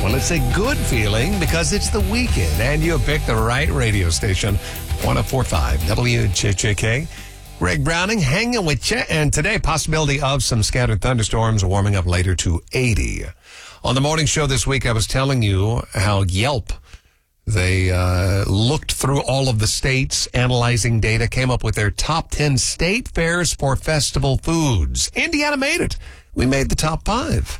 Well, it's a good feeling because it's the weekend and you have picked the right radio station, 104.5 WJJK. Greg Browning hanging with you, and today possibility of some scattered thunderstorms warming up later to 80. On the morning show this week, I was telling you how Yelp, they looked through all of the states, analyzing data, came up with their top 10 state fairs for festival foods. Indiana made it. We made the top 5.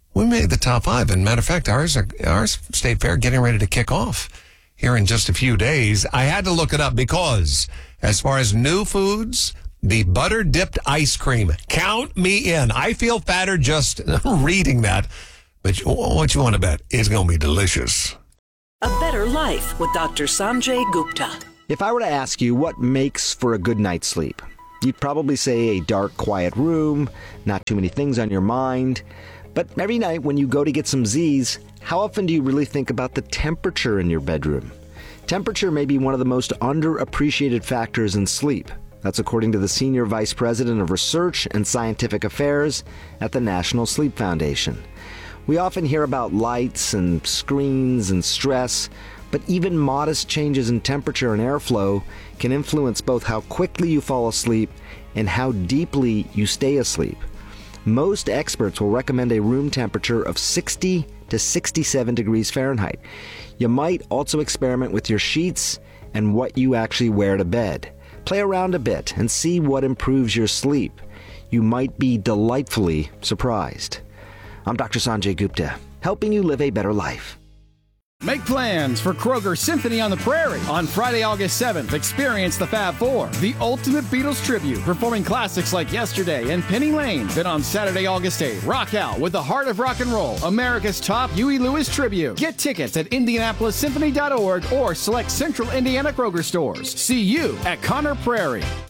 And matter of fact, our state fair getting ready to kick off here in just a few days. I had to look it up because as far as new foods, the butter dipped ice cream, count me in. I feel fatter just reading that. But what you want to bet is going to be delicious. A Better Life with Dr. Sanjay Gupta. If I were to ask you what makes for a good night's sleep, you'd probably say a dark, quiet room, not too many things on your mind. But every night when you go to get some Z's, how often do you really think about the temperature in your bedroom? Temperature may be one of the most underappreciated factors in sleep. That's according to the Senior Vice President of Research and Scientific Affairs at the National Sleep Foundation. We often hear about lights and screens and stress, but even modest changes in temperature and airflow can influence both how quickly you fall asleep and how deeply you stay asleep. Most experts will recommend a room temperature of 60 to 67 degrees Fahrenheit. You might also experiment with your sheets and what you actually wear to bed. Play around a bit and see what improves your sleep. You might be delightfully surprised. I'm Dr. Sanjay Gupta, helping you live a better life. Make plans for Kroger Symphony on the Prairie. On Friday, August 7th, experience the Fab Four, the ultimate Beatles tribute, performing classics like Yesterday and Penny Lane. Then on Saturday, August 8th, rock out with the Heart of Rock and Roll, America's top Huey Lewis tribute. Get tickets at IndianapolisSymphony.org or select Central Indiana Kroger stores. See you at Conner Prairie.